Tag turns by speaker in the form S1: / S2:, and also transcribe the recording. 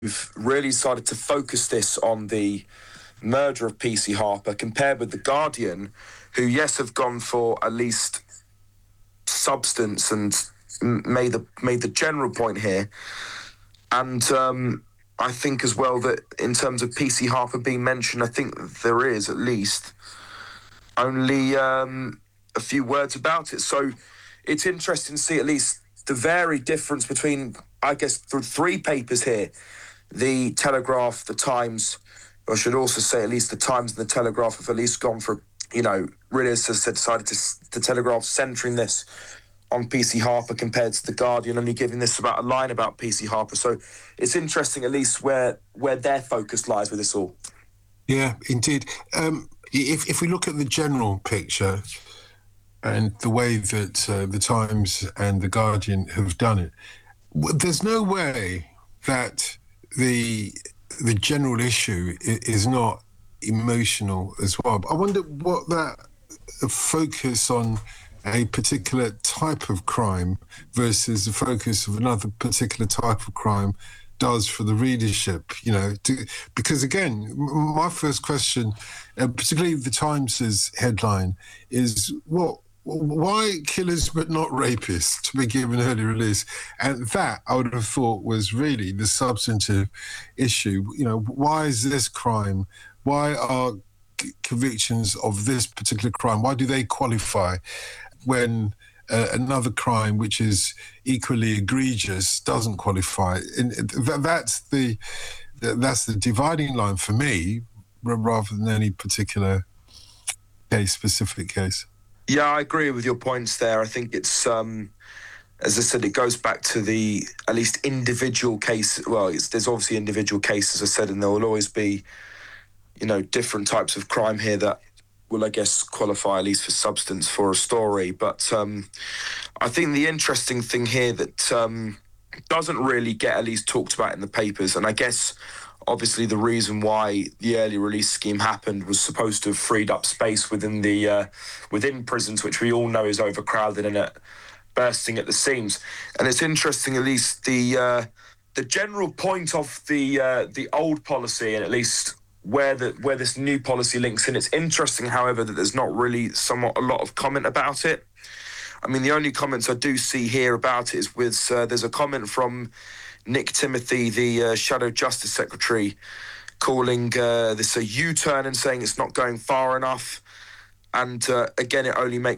S1: We've really started to focus this on the murder of PC Harper, compared with The Guardian, who, yes, have gone for at least substance and made the general point here. And I think as well that in terms of PC Harper being mentioned, I think there is at least only a few words about it. So it's interesting to see at least the varied difference between, I guess, the three papers here: the Telegraph, the Times. I should also say at least the Times and the Telegraph have at least gone for, really, as I said, decided to Telegraph centering this on PC Harper, compared to The Guardian only giving this about a line about PC Harper. So it's interesting at least where their focus lies with this all.
S2: Yeah, indeed. If we look at the general picture and the way that the Times and The Guardian have done it, there's no way that the general issue is not emotional as well. I wonder what that focus on a particular type of crime versus the focus of another particular type of crime does for the readership, because again, my first question, particularly the Times's headline, is why killers but not rapists to be given early release? And that I would have thought was really the substantive issue. Why is this crime? Why are convictions of this particular crime, why do they qualify when another crime which is equally egregious doesn't qualify? And that's the dividing line for me, rather than any particular specific case.
S1: Yeah, I agree with your points there. I think it's, as I said, it goes back to the at least individual case. Well, there's obviously individual cases, as I said, and there will always be, different types of crime here that will, I guess, qualify at least for substance for a story. But I think the interesting thing here that doesn't really get at least talked about in the papers, and I guess obviously the reason why the early release scheme happened was supposed to have freed up space within prisons, which we all know is overcrowded and bursting at the seams. And it's interesting, at least the general point of the old policy, and at least where this new policy links in. It's interesting, however, that there's not really somewhat a lot of comment about it. I mean, the only comments I do see here about it is with there's a comment from Nick Timothy, the Shadow Justice Secretary, calling this a U-turn and saying it's not going far enough. And again, it only